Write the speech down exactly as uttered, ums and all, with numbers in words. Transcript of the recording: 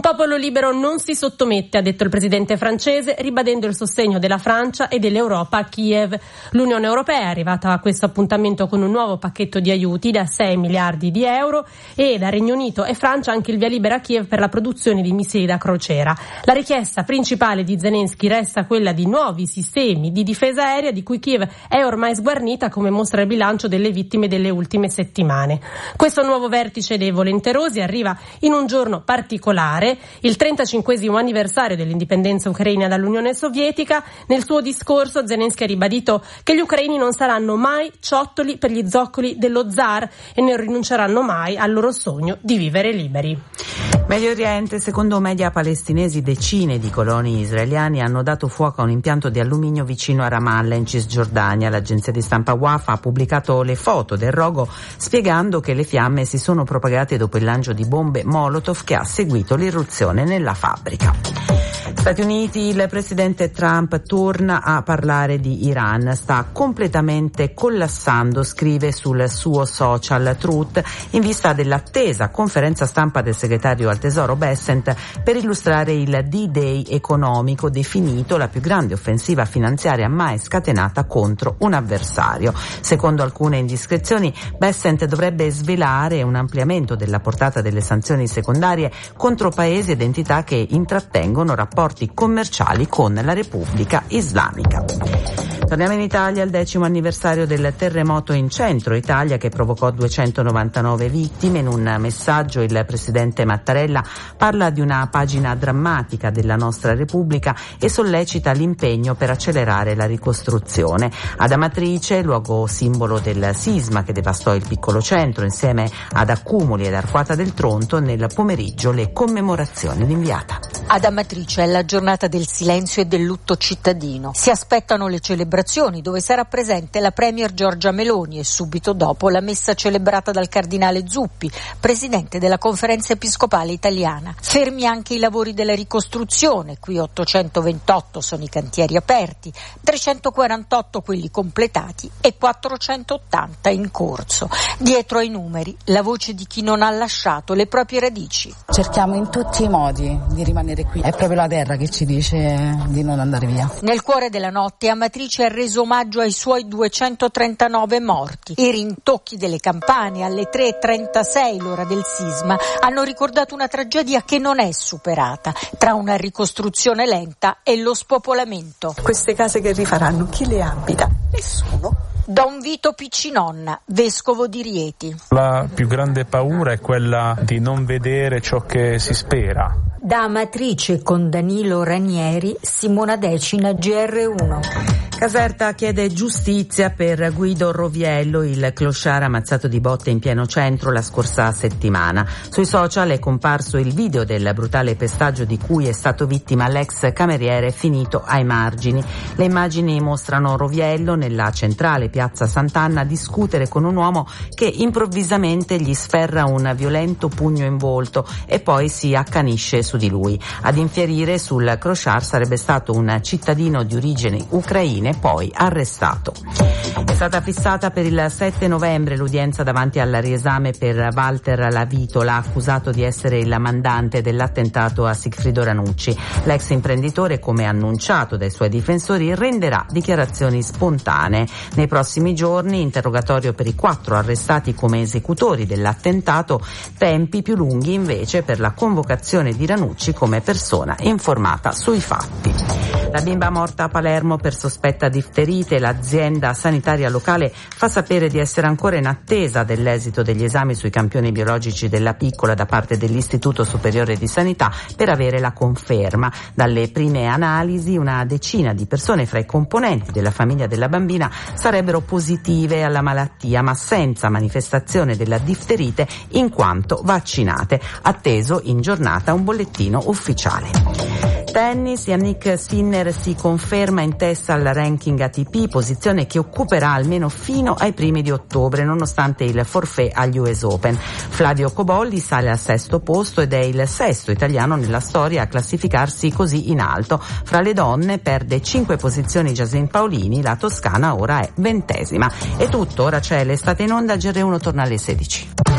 popolo libero non si sottomette, ha detto il presidente francese, ribadendo il sostegno della Francia e dell'Europa a Kiev. L'Unione Europea è arrivata a questo appuntamento con un nuovo pacchetto di aiuti da sei miliardi di euro e da Regno Unito e Francia anche il via libera a Kiev per la produzione di missili da crociera. La richiesta principale di Zelensky resta quella di nuovi sistemi di difesa aerea di cui Kiev è ormai sguarnita, come mostra il bilancio delle vittime delle ultime settimane. Questo nuovo vertice dei volenterosi arriva in un giorno particolare, il trentacinquesimo anniversario dell'indipendenza ucraina dall'Unione Sovietica. Nel suo discorso Zelensky ha ribadito che gli ucraini non saranno mai ciottoli per gli zoccoli dello zar e non rinunceranno mai al loro sogno di vivere liberi. Medio Oriente, secondo media palestinesi, decine di coloni israeliani hanno dato fuoco a un impianto di alluminio vicino a Ramallah in Cisgiordania. L'agenzia di stampa Wafa ha pubblicato le foto del rogo spiegando che le fiamme si sono propagate dopo il lancio di bombe Molotov che ha seguito l'irruzione nella fabbrica. Stati Uniti, il presidente Trump torna a parlare di Iran, sta completamente collassando, scrive sul suo social Truth, in vista dell'attesa conferenza stampa del segretario al tesoro Bessent per illustrare il D-Day economico, definito la più grande offensiva finanziaria mai scatenata contro un avversario. Secondo alcune indiscrezioni, Bessent dovrebbe svelare un ampliamento della portata delle sanzioni secondarie contro paesi ed entità che intrattengono rapporti commerciali con la Repubblica Islamica. Torniamo in Italia, il decimo anniversario del terremoto in centro Italia che provocò duecentonovantanove vittime. In un messaggio il presidente Mattarella parla di una pagina drammatica della nostra Repubblica e sollecita l'impegno per accelerare la ricostruzione. Ad Amatrice, luogo simbolo del sisma che devastò il piccolo centro, insieme ad Accumuli ed Arquata del Tronto, nel pomeriggio le commemorazioni l'inviata. Ad Amatrice è la giornata del silenzio e del lutto cittadino. Si aspettano le celebrazioni dove sarà presente la premier Giorgia Meloni e subito dopo la messa celebrata dal cardinale Zuppi, presidente della Conferenza Episcopale Italiana. Fermi anche i lavori della ricostruzione, qui ottocentoventotto sono i cantieri aperti, trecentoquarantotto quelli completati e quattrocentottanta in corso. Dietro ai numeri la voce di chi non ha lasciato le proprie radici. Cerchiamo in tutti i modi di rimanere qui, è proprio la terra che ci dice di non andare via. Nel cuore della notte Amatrice ha reso omaggio ai suoi duecentotrentanove morti. I rintocchi delle campane alle tre e trentasei, l'ora del sisma, hanno ricordato una tragedia che non è superata, tra una ricostruzione lenta e lo spopolamento. Queste case che rifaranno, chi le abita? Nessuno. Don Vito Piccinonna, vescovo di Rieti. La più grande paura è quella di non vedere ciò che si spera. Da Amatrice con Danilo Ranieri, Simona Decina, G R uno. Caserta chiede giustizia per Guido Roviello, il clochard ammazzato di botte in pieno centro la scorsa settimana. Sui social è comparso il video del brutale pestaggio di cui è stato vittima l'ex cameriere finito ai margini. Le immagini mostrano Roviello nella centrale piazza Sant'Anna discutere con un uomo che improvvisamente gli sferra un violento pugno in volto e poi si accanisce su di lui. Ad infierire sul clochard sarebbe stato un cittadino di origini ucraine poi arrestato. È stata fissata per il sette novembre l'udienza davanti al riesame per Walter Lavitola, accusato di essere il mandante dell'attentato a Sigfrido Ranucci. L'ex imprenditore, come annunciato dai suoi difensori, renderà dichiarazioni spontanee. Nei prossimi giorni interrogatorio per i quattro arrestati come esecutori dell'attentato, tempi più lunghi invece per la convocazione di Ranucci come persona informata sui fatti. La bimba morta a Palermo per sospetta difterite, l'azienda sanitaria locale fa sapere di essere ancora in attesa dell'esito degli esami sui campioni biologici della piccola da parte dell'Istituto Superiore di Sanità per avere la conferma. Dalle prime analisi una decina di persone fra i componenti della famiglia della bambina sarebbero positive alla malattia ma senza manifestazione della difterite in quanto vaccinate. Atteso in giornata un bollettino ufficiale. Tennis, Yannick Sinner si conferma in testa al ranking A T P, posizione che occuperà almeno fino ai primi di ottobre nonostante il forfait agli U S Open. Flavio Cobolli sale al sesto posto ed è il sesto italiano nella storia a classificarsi così in alto. Fra le donne perde cinque posizioni Jasmine Paolini, la toscana ora è ventesima. È tutto, ora c'è l'estate in onda, G R uno torna alle sedici.